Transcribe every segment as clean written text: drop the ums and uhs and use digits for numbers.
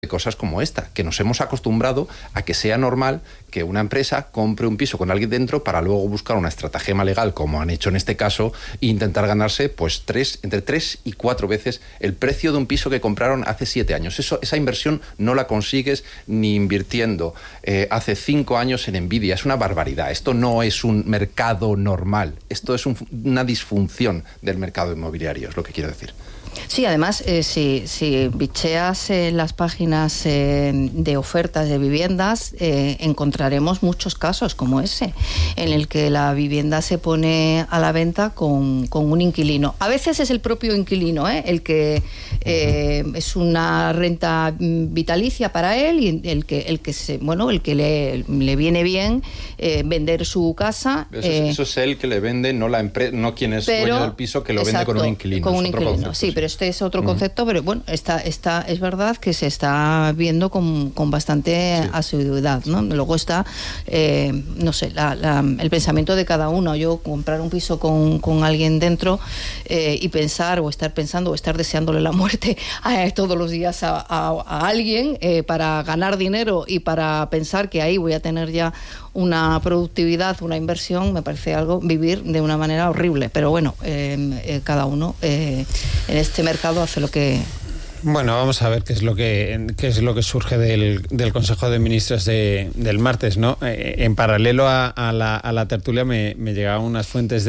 cosas como esta, que nos hemos acostumbrado a que sea normal que una empresa compre un piso con alguien dentro para luego buscar una estratagema legal, como han hecho en este caso, e intentar ganarse pues entre 3 y 4 veces el precio de un piso que compraron hace 7 años. Esa inversión no la consigues ni invirtiendo hace 5 años en Nvidia. Es una barbaridad. Esto no es un mercado normal. Esto es una disfunción del mercado inmobiliario, es lo que quiero decir. Sí, además, si bicheas las páginas de ofertas de viviendas, encontraremos muchos casos como ese, en el que la vivienda se pone a la venta con un inquilino. A veces es el propio inquilino, el que es una renta vitalicia para él, y el que le viene bien vender su casa. Eso es él que le vende, no la empresa, no quien es dueño del piso que lo vende con un inquilino. Con un inquilino, sí, pero este es otro concepto, pero bueno, es verdad que se está viendo con bastante asiduidad, ¿no? Luego está, no sé, el pensamiento de cada uno. Yo comprar un piso con alguien dentro y pensar o estar pensando o estar deseándole la muerte todos los días a alguien para ganar dinero y para pensar que ahí voy a tener ya una productividad, una inversión, me parece vivir de una manera horrible. Pero bueno, cada uno en este mercado hace lo que... Bueno, vamos a ver qué es lo que surge del Consejo de Ministros del martes, ¿no? En paralelo a la tertulia me llegaban unas fuentes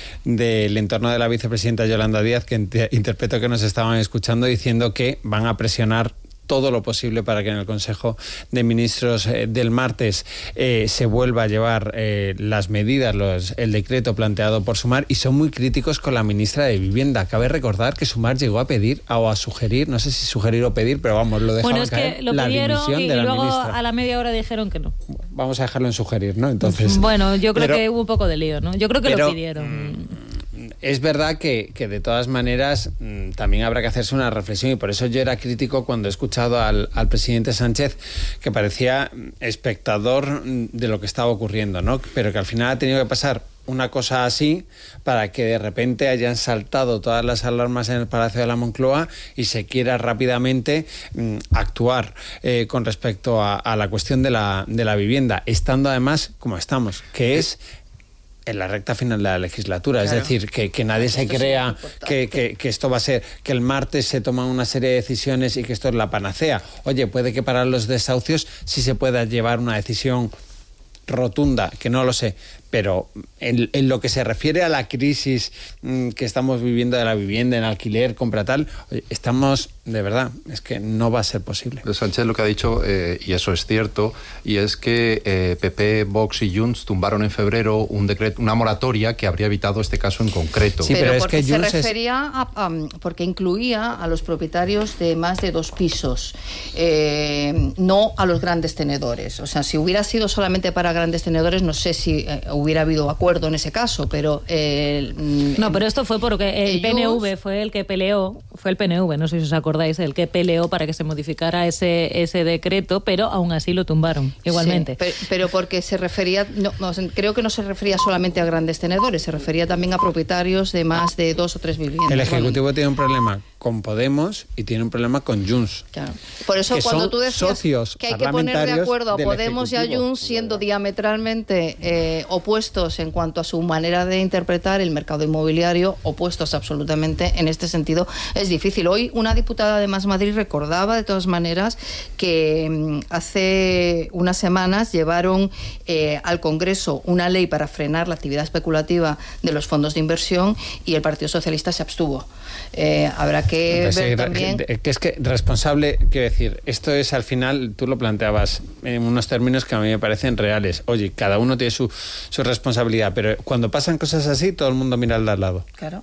del entorno de la vicepresidenta Yolanda Díaz, que interpreto que nos estaban escuchando, diciendo que van a presionar todo lo posible para que en el Consejo de Ministros del martes se vuelva a llevar las medidas, el decreto planteado por Sumar, y son muy críticos con la ministra de Vivienda. Cabe recordar que Sumar llegó a pedir o a sugerir, no sé si sugerir o pedir, pero vamos, lo dejaron caer, la dimisión de la luego ministra. A la media hora dijeron que no. Vamos a dejarlo en sugerir, ¿no? Entonces, bueno, yo creo que hubo un poco de lío, ¿no? Yo creo que lo pidieron. Es verdad que de todas maneras también habrá que hacerse una reflexión, y por eso yo era crítico cuando he escuchado al presidente Sánchez, que parecía espectador de lo que estaba ocurriendo, ¿no? Pero que al final ha tenido que pasar una cosa así para que de repente hayan saltado todas las alarmas en el Palacio de la Moncloa y se quiera rápidamente actuar con respecto a la cuestión de la vivienda, estando además como estamos, que es en la recta final de la legislatura. Claro. Es decir, que nadie se crea que esto va a ser, que el martes se toman una serie de decisiones y que esto es la panacea. Oye, puede que para los desahucios sí se pueda llevar una decisión rotunda, que no lo sé, pero en lo que se refiere a la crisis que estamos viviendo de la vivienda, en alquiler, compra tal, estamos, de verdad, es que no va a ser posible. Sánchez lo que ha dicho, y eso es cierto, y es que PP, Vox y Junts tumbaron en febrero un decreto, una moratoria que habría evitado este caso en concreto. Sí, pero porque es que se refería porque incluía a los propietarios de más de 2 pisos, no a los grandes tenedores. O sea, si hubiera sido solamente para grandes tenedores, no sé si hubiera habido acuerdo en ese caso, pero... no, pero esto fue porque el PNV fue el que peleó, fue el PNV, no sé si os acordáis, el que peleó para que se modificara ese decreto, pero aún así lo tumbaron, igualmente. Sí, pero porque se refería, creo que no se refería solamente a grandes tenedores, se refería también a propietarios de más de 2 o 3 viviendas. El Ejecutivo tiene un problema con Podemos y tiene un problema con Junts. Claro. Por eso cuando tú decías que hay que poner de acuerdo a Podemos y a Junts, siendo diametralmente opuestos en cuanto a su manera de interpretar el mercado inmobiliario, opuestos absolutamente en este sentido, es difícil. Hoy una diputada de Más Madrid recordaba de todas maneras que hace unas semanas llevaron al Congreso una ley para frenar la actividad especulativa de los fondos de inversión y el Partido Socialista se abstuvo. Habrá que ver también... Que es que responsable, quiero decir, esto es al final, tú lo planteabas en unos términos que a mí me parecen reales. Oye, cada uno tiene su responsabilidad, pero cuando pasan cosas así, todo el mundo mira al de al lado. Claro.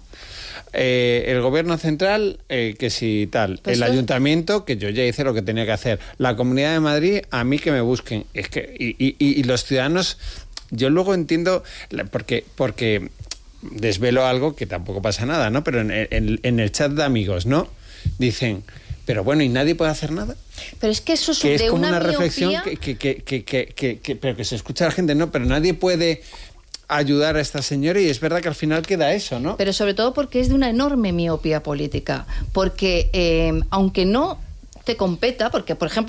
El gobierno central, que si tal, pues el ayuntamiento, que yo ya hice lo que tenía que hacer, la Comunidad de Madrid, a mí que me busquen. Es que y los ciudadanos, yo luego entiendo, porque desvelo algo que tampoco pasa nada, ¿no? Pero en el chat de amigos, ¿no? Dicen, pero bueno, ¿y nadie puede hacer nada? Pero es que eso que es como una reflexión miopía... pero que se escucha a la gente, no, pero nadie puede ayudar a esta señora, y es verdad que al final queda eso, ¿no? Pero sobre todo porque es de una enorme miopía política, porque aunque no te competa, porque por ejemplo